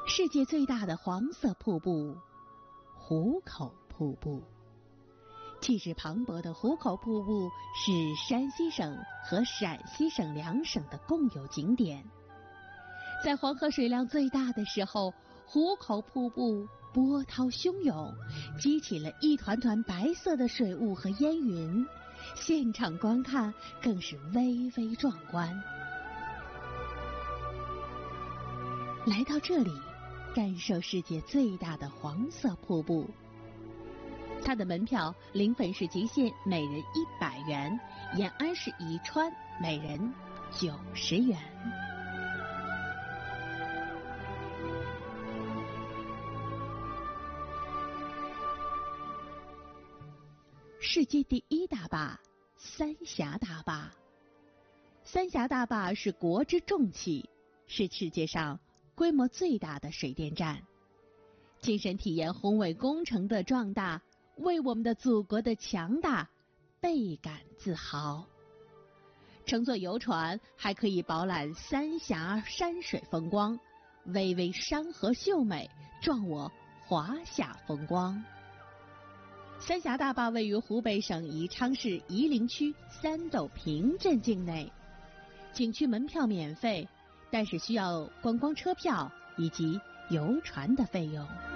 世界最大的黄色瀑布——壶口瀑布。气势磅礴的壶口瀑布是山西省和陕西省两省的共有景点。在黄河水量最大的时候，壶口瀑布波涛汹涌，激起了一团团白色的水雾和烟云，现场观看更是巍巍壮观。来到这里，感受世界最大的黄色瀑布。它的门票临汾市极限每人100元，延安市宜川每人90元。世界第一大坝——三峡大坝。三峡大坝是国之重器，是世界上规模最大的水电站。亲身体验宏伟工程的壮大，为我们的祖国的强大倍感自豪。乘坐游船还可以饱览三峡山水风光，巍巍山河秀美，壮我华夏风光。三峡大坝位于湖北省宜昌市夷陵区三斗坪镇境内，景区门票免费，但是需要观光车票以及游船的费用。